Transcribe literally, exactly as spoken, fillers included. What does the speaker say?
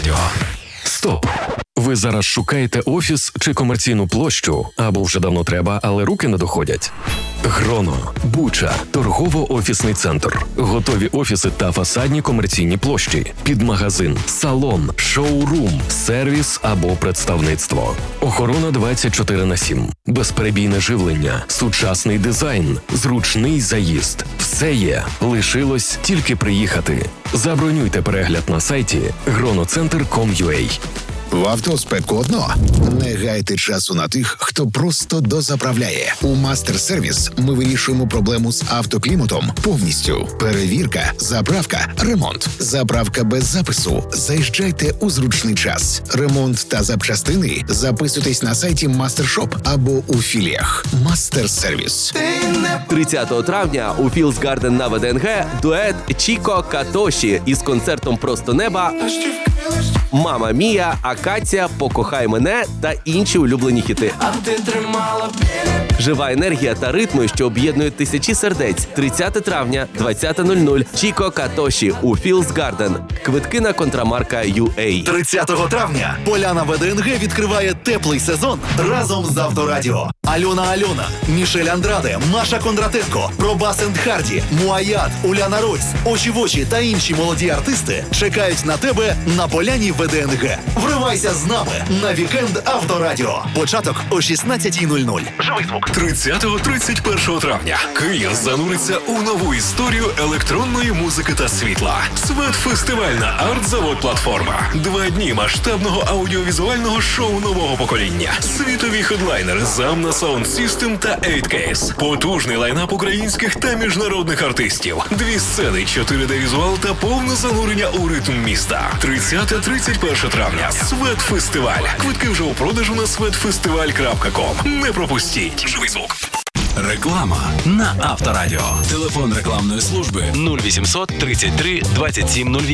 Стоп! Ви зараз шукаєте офіс чи комерційну площу, або вже давно треба, але руки не доходять? Гроно, Буча, торгово-офісний центр. Готові офіси та фасадні комерційні площі. Під магазин, салон, шоурум, сервіс або представництво. Охорона двадцять чотири на сім. Безперебійне живлення, сучасний дизайн, зручний заїзд. Все є. Лишилось тільки приїхати. Забронюйте перегляд на сайті гроноцентр крапка ком крапка ю а. В автоспеку одно. Не гайте часу на тих, хто просто дозаправляє. У Мастер-сервіс ми вирішуємо проблему з автокліматом повністю. Перевірка, заправка, ремонт. Заправка без запису. Заїжджайте у зручний час. Ремонт та запчастини записуйтесь на сайті Мастершоп або у філіях. Мастер-сервіс. тридцятого травня у Філс Гарден на ВДНГ дует Чіко Катоші із концертом «Просто неба», «Мама Мія», «Акація», «Покохай мене» та інші улюблені хіти. Жива енергія та ритми, що об'єднують тисячі сердець. тридцятого травня, двадцята нуль нуль. Чіко Катоші у Філс Гарден. Квитки на контрамарка ю а. тридцятого травня Поляна ВДНГ відкриває теплий сезон разом з Авторадіо. Альона Альона, Мішель Андраде, Маша Кондратенко, Пробас енд Харді, Муаят, Уляна Ройс, Очі в очі та інші молоді артисти чекають на тебе на Поляні ВДНГ. Вривайся з нами на вікенд Авторадіо. Початок о шістнадцятій нуль нуль. Живий звук. тридцятого - тридцять першого травня Київ зануриться у нову історію електронної музики та світла. Свет-фестивальна арт-завод-платформа. Два дні масштабного аудіовізуального шоу нового покоління. Світові хедлайнери Замна Sound System та вісім кейс. Потужний лайнап українських та міжнародних артистів. Дві сцени, чотири де-візуал та повне занурення у ритм міста. тридцятого - тридцять першого травня. Свет-фестиваль. Квитки вже у продажу на свет-фестиваль крапка ком. Не пропустіть. Живий звук. Реклама на Авторадіо. Телефон рекламної служби нуль вісімсот тридцять три двадцять сім нуль вісім.